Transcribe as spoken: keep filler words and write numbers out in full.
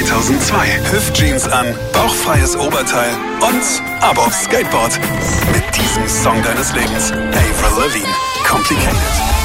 zweitausendzwei. Hüftjeans an, bauchfreies Oberteil und ab aufs Skateboard. Mit diesem Song deines Lebens. Avril Lavigne. Complicated.